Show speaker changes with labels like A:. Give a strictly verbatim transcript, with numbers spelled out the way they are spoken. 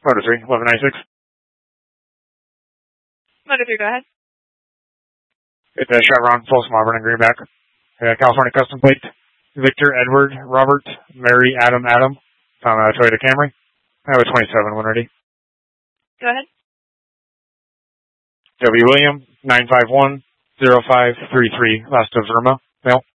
A: Motor three, eleven ninety-six.
B: Motor three, go ahead.
A: It's a Chevron, Folsom Auburn, and Greenback. Uh, California custom plate. Victor, Edward, Robert, Mary, Adam, Adam. On a Toyota Camry. I have a twenty-seven when ready.
B: Go ahead.
A: W. William, nine five one, zero five three three, last of Verma, mail.